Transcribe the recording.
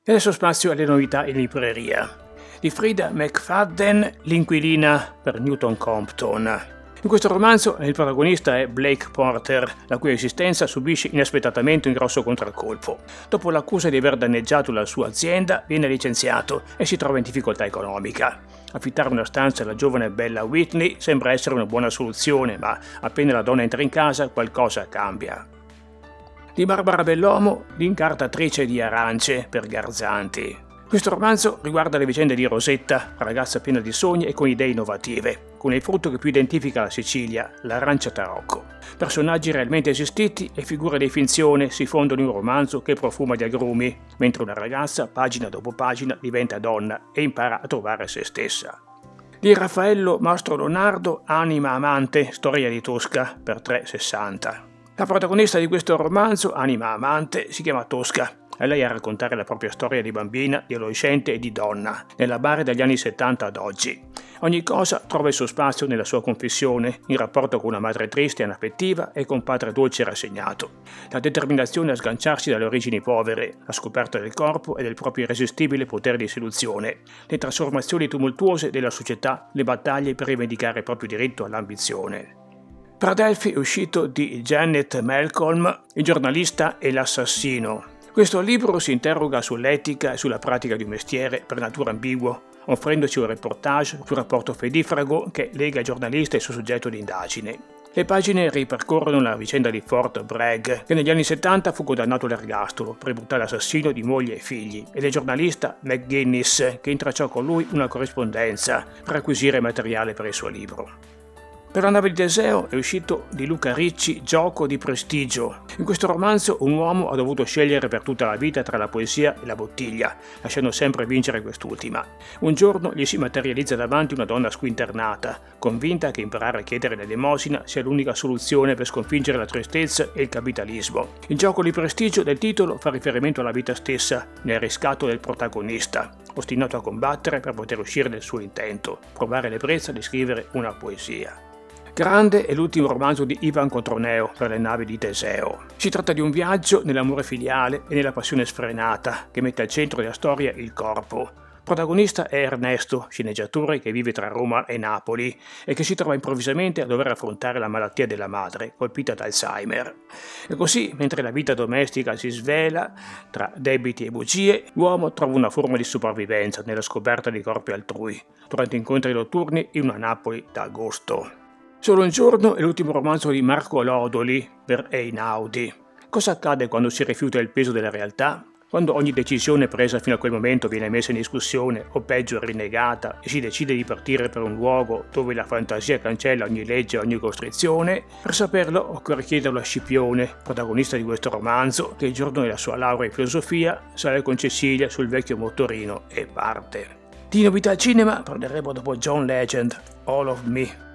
E adesso spazio alle novità in libreria. Di Frida McFadden, L'inquilina per Newton Compton. In questo romanzo il protagonista è Blake Porter, la cui esistenza subisce inaspettatamente un grosso contraccolpo. Dopo l'accusa di aver danneggiato la sua azienda, viene licenziato e si trova in difficoltà economica. Affittare una stanza alla giovane Bella Whitney sembra essere una buona soluzione, ma appena la donna entra in casa qualcosa cambia. Di Barbara Bellomo, l'incartatrice di arance per Garzanti. Questo romanzo riguarda le vicende di Rosetta, ragazza piena di sogni e con idee innovative, con il frutto che più identifica la Sicilia, l'arancia tarocco. Personaggi realmente esistiti e figure di finzione si fondono in un romanzo che profuma di agrumi, mentre una ragazza, pagina dopo pagina, diventa donna e impara a trovare se stessa. Di Raffaello Mastro Leonardo, Anima amante, storia di Tosca per 3,60. La protagonista di questo romanzo, Anima amante, si chiama Tosca. È lei a raccontare la propria storia di bambina, di adolescente e di donna, nella Bari dagli anni 70 ad oggi. Ogni cosa trova il suo spazio nella sua confessione, in rapporto con una madre triste e inaffettiva e con un padre dolce e rassegnato. La determinazione a sganciarsi dalle origini povere, la scoperta del corpo e del proprio irresistibile potere di seduzione, le trasformazioni tumultuose della società, le battaglie per rivendicare il proprio diritto all'ambizione. Per Adelphi è uscito di Janet Malcolm, Il giornalista e l'assassino. Questo libro si interroga sull'etica e sulla pratica di un mestiere per natura ambiguo, offrendoci un reportage sul rapporto fedifrago che lega il giornalista e il suo soggetto di indagine. Le pagine ripercorrono la vicenda di Fort Bragg, che negli anni 70 fu condannato all'ergastolo per il brutale assassino di moglie e figli, e del giornalista McGuinness, che intralciò con lui una corrispondenza per acquisire materiale per il suo libro. Per la nave di Teseo è uscito di Luca Ricci Gioco di prestigio. In questo romanzo un uomo ha dovuto scegliere per tutta la vita tra la poesia e la bottiglia, lasciando sempre vincere quest'ultima. Un giorno gli si materializza davanti una donna squinternata, convinta che imparare a chiedere l'elemosina sia l'unica soluzione per sconfiggere la tristezza e il capitalismo. Il gioco di prestigio del titolo fa riferimento alla vita stessa, nel riscatto del protagonista, ostinato a combattere per poter uscire dal suo intento, provare l'ebbrezza di scrivere una poesia. Grande è l'ultimo romanzo di Ivan Cotroneo per le navi di Teseo. Si tratta di un viaggio nell'amore filiale e nella passione sfrenata che mette al centro della storia il corpo. Protagonista è Ernesto, sceneggiatore che vive tra Roma e Napoli e che si trova improvvisamente a dover affrontare la malattia della madre, colpita da Alzheimer. E così, mentre la vita domestica si svela tra debiti e bugie, l'uomo trova una forma di sopravvivenza nella scoperta di corpi altrui, durante incontri notturni in una Napoli d'agosto. Solo un giorno è l'ultimo romanzo di Marco Lodoli per Einaudi. Cosa accade quando si rifiuta il peso della realtà? Quando ogni decisione presa fino a quel momento viene messa in discussione o peggio rinnegata e si decide di partire per un luogo dove la fantasia cancella ogni legge e ogni costrizione? Per saperlo occorre chiederlo a Scipione, protagonista di questo romanzo, che il giorno della sua laurea in filosofia sale con Cecilia sul vecchio motorino e parte. Di novità al cinema parleremo dopo John Legend, All of Me.